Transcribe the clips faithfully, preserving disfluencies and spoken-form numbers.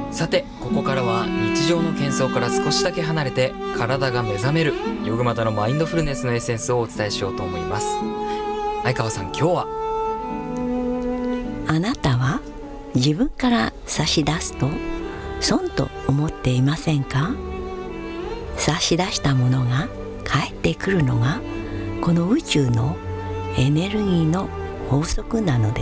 さて、ここからは日常の喧騒から少しだけ離れて体が目覚めるヨグマタのマインドフルネスのエッセンスをお伝えしようと思います。相川さん、今日はあなたは自分から差し出すと損と思っていませんか？差し出したものが返ってくるのがこの宇宙のエネルギーの法則なのです。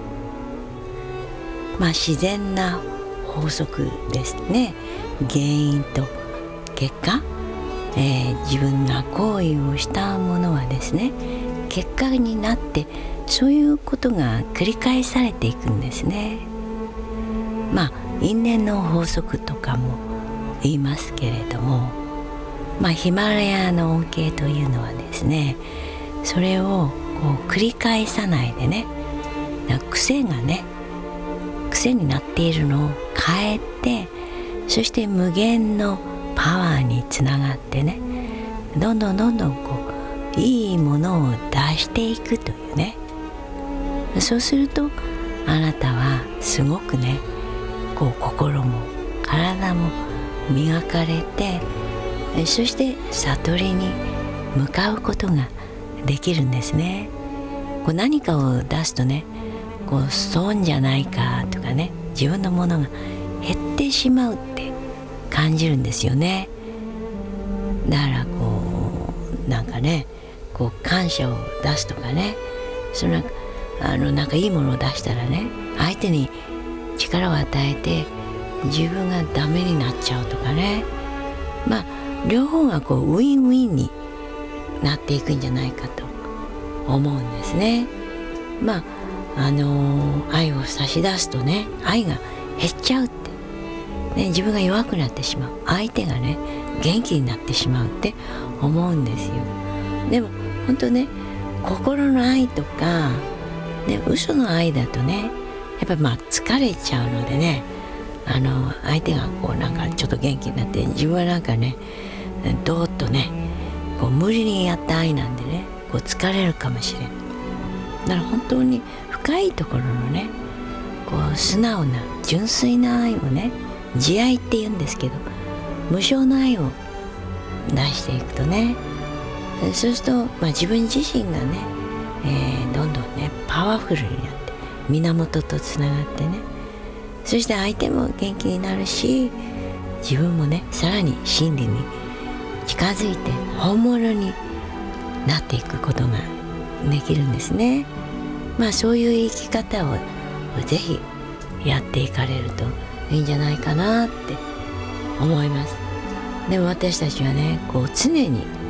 まあ自然な法則ですね。原因と結果、えー、自分が行為をしたものはですね、結果になってそういうことが繰り返されていくんですね。まあ因縁の法則とかも言いますけれども、まあヒマラヤの恩恵というのはですね、それをこう繰り返さないでね、癖がね癖になっているのを変えて、そして無限のパワーにつながってね、どんどんどんどんこういいものを出していくというね。そうするとあなたはすごくね、こう心も体も磨かれて、そして悟りに向かうことができるんですね。こう何かを出すとね、こう損じゃないかとかね、自分のものが減ってしまうって感じるんですよね。だからこうなんかね、こう感謝を出すとかね、そのあのなんかいいものを出したらね、相手に力を与えて自分がダメになっちゃうとかね、まあ両方がこうウィンウィンになっていくんじゃないかと思うんですね。まああのー、愛を差し出すとね、愛が減っちゃうって、ね、自分が弱くなってしまう、相手がね元気になってしまうって思うんですよ。でも本当ね、心の愛とか、ね、嘘の愛だとね、やっぱりまあ疲れちゃうのでね、あの相手がこうなんかちょっと元気になって、自分はなんかねどーっとねこう無理にやった愛なんでね、こう疲れるかもしれない。だから本当に深いところのね、こう素直な純粋な愛をね、慈愛って言うんですけど、無償の愛を出していくとね、そうすると、まあ、自分自身がね、えー、どんどんねパワフルになって源とつながってね、そして相手も元気になるし、自分もねさらに真理に近づいて本物になっていくことができるんですね。まあそういう生き方をぜひやっていかれるといいんじゃないかなって思います。でも私たちはね、こう常に